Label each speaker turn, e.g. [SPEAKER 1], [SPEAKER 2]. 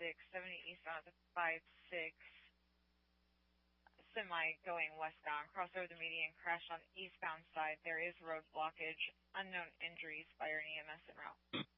[SPEAKER 1] 70 eastbound at the 5-6. Semi going westbound, crossed over the median, crashed on the eastbound side. There is road blockage, unknown injuries, fire and EMS en route.